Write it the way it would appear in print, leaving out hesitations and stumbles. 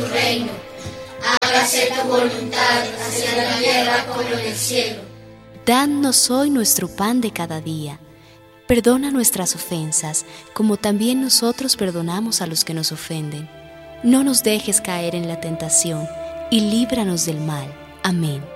tu reino. Hágase tu voluntad, así en la tierra como en el cielo. Danos hoy nuestro pan de cada día. Perdona nuestras ofensas, como también nosotros perdonamos a los que nos ofenden. No nos dejes caer en la tentación, y líbranos del mal. Amén.